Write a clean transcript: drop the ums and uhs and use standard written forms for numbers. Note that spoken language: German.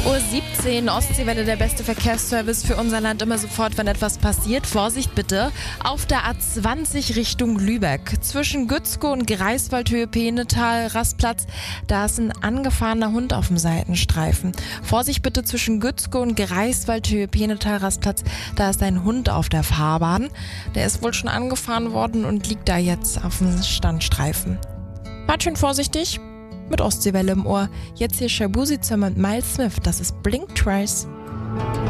7:17 Uhr, Ostseewelle, der beste Verkehrsservice für unser Land immer sofort, wenn etwas passiert. Vorsicht bitte, auf der A20 Richtung Lübeck. Zwischen Gützkow und Greifswaldhöhe Peenetal Rastplatz, da ist ein angefahrener Hund auf dem Seitenstreifen. Vorsicht bitte zwischen Gützkow und Greifswaldhöhe Peenetal Rastplatz, da ist ein Hund auf der Fahrbahn. Der ist wohl schon angefahren worden und liegt da jetzt auf dem Standstreifen. Fahrt schön vorsichtig. Mit Ostseewelle im Ohr. Jetzt hier Shabuzi zusammen mit Miles Smith. Das ist Blink Twice.